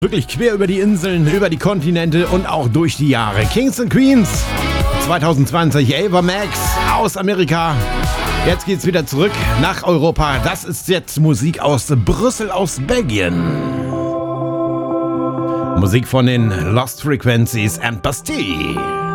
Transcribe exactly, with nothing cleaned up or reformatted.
Wirklich quer über die Inseln, über die Kontinente und auch durch die Jahre. Kings and Queens zwanzig zwanzig, Ava Max aus Amerika. Jetzt geht's wieder zurück nach Europa. Das ist jetzt Musik aus Brüssel, aus Belgien. Musik von den Lost Frequencies and Bastille.